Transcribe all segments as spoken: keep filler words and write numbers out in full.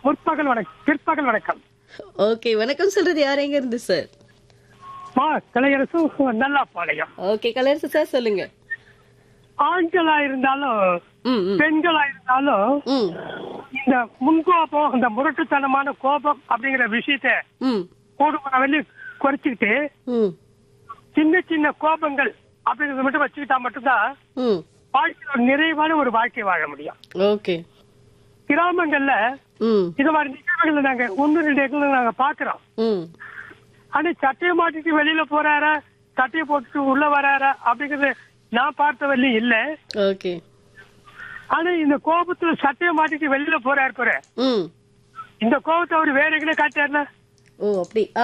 முற்பகல் வணக்கம், பிற்பகல் வணக்கம். ஓகே, வணக்கம் சொல்றது யார், எங்க இருந்து சார்? மா Kalaiyarasu Nallapalayam. Okay, colours sir சொல்லுங்க. ஆண்களா இருந்தாலும் ம், ம், பெண்களா இருந்தாலும் ம், இந்த முன்கோபம், இந்த முரட்டுத்தனமான கோபம் அப்படிங்கிற விஷயத்த ம், கூடுமான வெளி குறைச்சிக்கிட்டு ம், சின்ன சின்ன கோபங்கள் அப்படிங்கறத மட்டும் வச்சுக்கிட்டா மட்டும்தான் ம். வாழ்க்கையில் ஒரு நிறைவான ஒரு வாழ்க்கை வாழ முடியும். ஓகே. கிராமங்கள்ல ம், இது மாதிரி நிகழ்வுகளை நாங்க ஒன்னு ரெண்டு இடத்துல நாங்க பாக்குறோம். ம். ஆனா சட்டையை மாட்டிட்டு வெளியில போறாரா, சட்டையை போட்டுட்டு உள்ள வராரா அப்படிங்கறது நான் பார்த்த வரலையும் இல்ல. ஓகே. ஆனா இந்த கோபத்துல சட்டையை மாட்டிட்டு வெளியில போறாரு பாரு, ம். இந்த கோபத்தை அவரு வேற எங்கேயும் காட்டாருல. ஓ அப்படி. ஆ.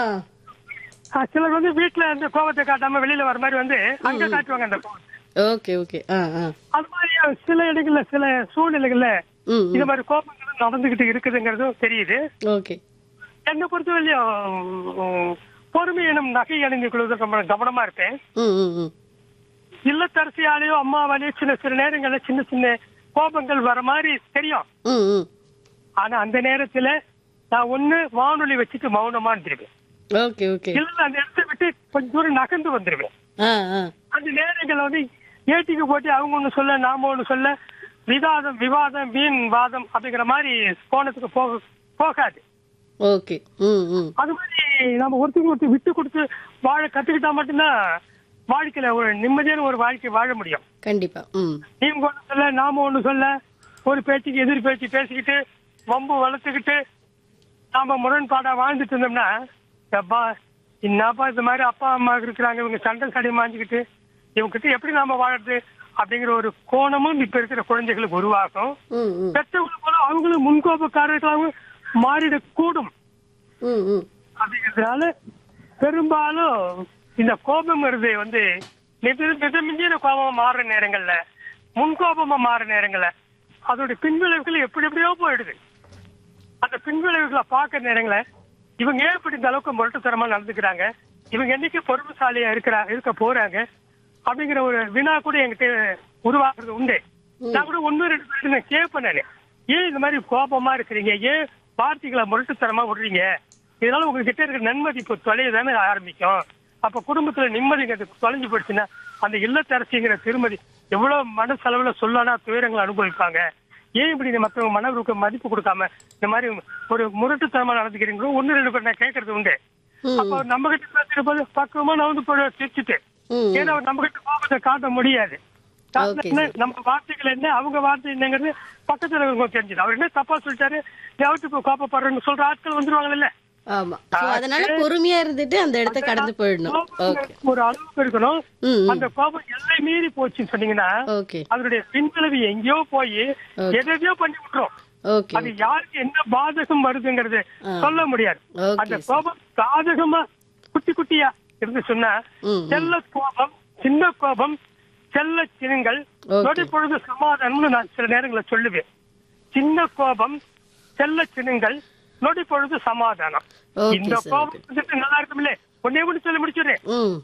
சிலர் வந்து வீட்டுல இந்த கோபத்தை காட்டாம வெளியில வர மாதிரி வந்து அங்க காட்டுவாங்க அந்த கோபத்தை. Okay, okay. ஆ, ஆ. அது மாதிரி சில இடங்கள்ல சில சூழ்நிலைகள்ல ம், இந்த ம். மாதிரி கோபங்கள் நடந்துகிட்டு இருக்குதுங்கிறதும் தெரியுது. ஓகே. என்னை பொறுத்தவரையிலும் பொறுமை எனும் நகை அணிந்து கொள்வது ரொம்ப கவனமா இருப்பேன். ம், ம், ம். இல்லத்தரசியாலேயோ அம்மாவாலேயோ சில சில நேரங்கள்ல சின்ன சின்ன கோபங்கள் வர மாதிரி தெரியும். ம், ம். ஆனா அந்த நேரத்துல நான் ஒண்ணு வானொலி வச்சுட்டு மௌனமா இருந்துருவேன். Okay, okay. இல்ல அந்த இடத்தை விட்டு கொஞ்சம் தூரம் நகர்ந்து வந்துருவேன். ஆ, ஆ. அந்த நேரங்கள் வந்து ஏட்டிக்கு போட்டு அவங்க ஒண்ணு சொல்ல நாம ஒண்ணு சொல்ல விவாதம் விவாதம் வீண் வாதம் அப்படிங்கிற மாதிரி கோணத்துக்கு போக போகாது. ஓகே. ம், ம். அது மாதிரி நம்ம ஒருத்தருக்கு ஒருத்தர் விட்டு கொடுத்து வாழ கத்துக்கிட்டா மட்டும்தான் வாழ்க்கையில ஒரு நிம்மதியான ஒரு வாழ்க்கை வாழ முடியும். கண்டிப்பா. ம். நீங்க ஒண்ணு சொல்ல நாம ஒண்ணு சொல்ல ஒரு பேச்சுக்கு எதிர் பேச்சு பேசிக்கிட்டு வம்பு வளர்த்துக்கிட்டு நாம முரண்பாடா வாழ்ந்துட்டு இருந்தோம்னா, அப்பா என்னப்பா இந்த மாதிரி அப்பா அம்மா இருக்கிறாங்க, இவங்க சண்டை சடை மாஞ்சிக்கிட்டு இவங்க கிட்ட எப்படி நாம வாழறது அப்படிங்கிற ஒரு கோணமும் இப்ப இருக்கிற குழந்தைகளுக்கு உருவாகும். ம், ம். பெற்றவங்க போல அவங்களும் முன்கோபக்காரர்களாகவும் மாறிடக்கூடும். ம், ம். அப்படிங்கிறதுனால பெரும்பாலும் இந்த கோபம்ங்கிறது வந்து மிதமிஞ்சின கோபமா மாறுற நேரங்கள்ல, முன்கோபமா மாறுற நேரங்கள்ல அதோட பின்விளைவுகள் எப்படி எப்படியோ போயிடுது. அந்த பின்விளைவுகளை பார்க்கிற நேரங்கள இவங்க ஏன் இப்படி இந்த அளவுக்கு முரட்டுத்தனமா நடந்துக்கிறாங்க, இவங்க என்னைக்கு பொறுப்புசாலியா இருக்கிறா இருக்க போறாங்க அப்படிங்கிற ஒரு வினா கூட என்கிட்ட உருவாக்குறது உண்டு. நான் கூட ஒன்னு ரெண்டு பேருக்கு நான் கேட்பேன், நானு ஏன் இந்த மாதிரி கோபமா இருக்கிறீங்க, ஏன் வார்த்தைகளை முரட்டுத்தனமா விடுறீங்க, இதனால உங்ககிட்ட இருக்கிற நன்மதிப்பு தொலைய தானே ஆரம்பிக்கும். அப்ப குடும்பத்துல நிம்மதிங்கிறது தொலைஞ்சு போயிடுச்சுன்னா அந்த இல்லத்தரசிங்கிற திருமதி எவ்வளவு மனசளவுல சொல்லானா துயரங்களை அனுபவிப்பாங்க. ஏன் இப்படி மற்றவங்க மனவருக்கு மதிப்பு கொடுக்காம இந்த மாதிரி ஒரு முரட்டுத்தனமா நடந்துக்கிறீங்களோ ஒன்னு ரெண்டு பேர் நான் கேட்கறது உண்டு. அப்போ நம்ம கிட்ட பேசுற போது பக்குவமா நான் வந்து போய் சிரிச்சுட்டு, ஏன்னா நம்ம கிட்ட கோபத்தை காட்ட முடியாது. நம்ம வார்த்தைகள் என்ன அவங்க வார்த்தை என்னங்கிறது பக்கத்துல இருக்கவங்க தெரிஞ்சது. அவர் என்ன தப்பா சொல்லிட்டாரு, யாவத்து கோபப்படுறேன்னு சொல்ற ஆட்கள் வந்துருவாங்கல்ல. ஆமா. அதனால பொறுமையா இருந்துட்டு அந்த இடத்தை கடந்து போயிடணும். ஒரு அளவுக்கு இருக்கணும். அந்த கோபம் எல்லை மீறி போச்சுன்னு சொன்னீங்கன்னா அதனுடைய பின்விளைவு எங்கேயோ போய் எதையோ பண்ணி விட்டுரும். அது யாருக்கு என்ன பாதகம் வருதுங்கிறது சொல்ல முடியாது. அந்த கோபம் சாதகமா குட்டி குட்டியா இருந்து சொன்னா செல்ல கோபம், சின்ன கோபம், செல்ல சின்னங்கள் நொடி பொழுது சமாதானம்னு நான் சில நேரங்களில் சொல்லுவேன். சின்ன கோபம், செல்ல சின்னங்கள், நொடி பொழுது சமாதானம். இந்த கோபம் நல்லா இருக்கும்ல. ஒன்னே ஒண்ணு சொல்லி முடிச்சிடுறேன்.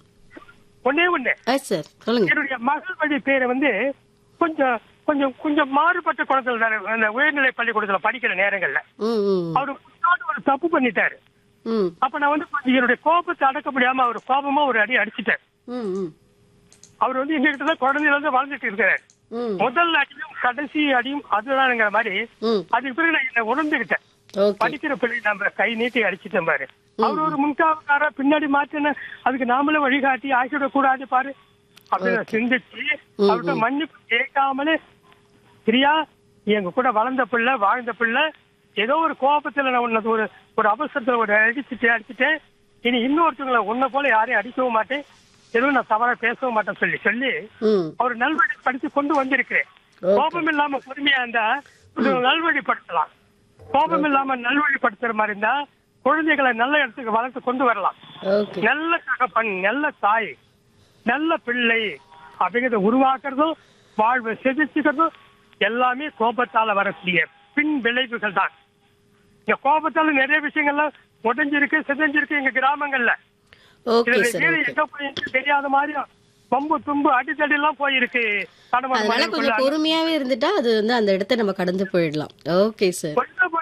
ஒன்னே ஒண்ணு, என்னுடைய மகள் வழி பேரை வந்து கொஞ்சம் கொஞ்சம் கொஞ்சம் மாறுபட்ட குழந்தை உயர்நிலை பள்ளிக்கூடத்துல படிக்கிற நேரங்கள்ல அவரு முன்னாடி ஒரு தப்பு பண்ணிட்டாரு. அப்ப நான் வந்து கொஞ்சம் என்னுடைய கோபத்தை அடக்க முடியாம அவர் கோபமா ஒரு அடி அடிச்சுட்டாரு. அவர் வந்து எங்க கிட்டதான் குழந்தையில இருந்து வாழ்ந்துட்டு இருக்கிறாரு. முதல் அடியும் கடைசி அடியும் அதுதான்ங்கிற மாதிரி அதுக்கு பிறகு நான் என்ன உணர்ந்துகிட்டேன். படிக்கிற பிள்ளை நம்ம கை நீட்டி அடிச்சுட்டேன் பாரு. அவர் ஒரு முன்காவக்கார பின்னாடி மாற்றின அதுக்கு நாமளே வழிகாட்டி ஆக்கிவிட கூடாது பாரு அப்படின்னு சிந்திச்சு அவர்கிட்ட மன்னிப்பு கேட்காமலே, பிரியா எங்க கூட வளர்ந்த பிள்ளை வாழ்ந்த பிள்ளை, ஏதோ ஒரு கோபத்துல நான் உன்ன ஒரு ஒரு அவசரத்துல ஒரு அடிச்சுட்டு அடிச்சுட்டேன், இனி இன்னொருத்தவங்களை உன்ன போல யாரையும் அடிக்கவும் மாட்டேன், எதுவும் நான் தவறா பேசவும் மாட்டேன் சொல்லி சொல்லி அவர் நல்வழி படித்து கொண்டு வந்திருக்கிறேன். கோபம் இல்லாம பொறுமையா இருந்தா நல்வழிப்படுத்தலாம். கோபம் இல்லாம நல்வழிப்படுத்துற மாதிரி இருந்தா குழந்தைகளை நல்ல இடத்துக்கு வளர்த்து கொண்டு வரலாம். நல்ல தகப்பன், நல்ல தாய், நல்ல பிள்ளை அப்படிங்கறத உருவாக்குறதும் வாழ்வை செதுச்சுக்கிறதும் எல்லாமே கோபத்தால வரக்கூடிய பின் விளைவுகள் தான். இந்த கோபத்தால நிறைய விஷயங்கள்லாம் உடஞ்சிருக்கு, செதஞ்சிருக்கு எங்க கிராமங்கள்ல. தெரியாத மாதிரி பம்பு தும்பு அடித்தடி எல்லாம் போயிருக்கு. அதனால கொஞ்சம் பொறுமையாவே இருந்துட்டா அது வந்து அந்த இடத்தை நம்ம கடந்து போயிடலாம். Okay sir.